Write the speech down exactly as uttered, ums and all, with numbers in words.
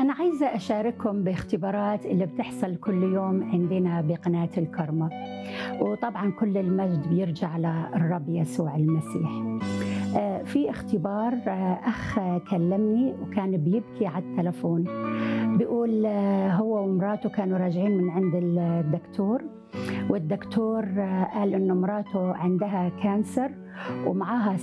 أنا عايزة أشارككم باختبارات اللي بتحصل كل يوم عندنا بقناة الكرمة، وطبعا كل المجد بيرجع للرب يسوع المسيح. آه، في اختبار، آه، أخ كلمني وكان بيبكي على التلفون. بيقول آه، هو ومراته كانوا راجعين من عند الدكتور، والدكتور آه، قال إنه مراته عندها كانسر ومعاها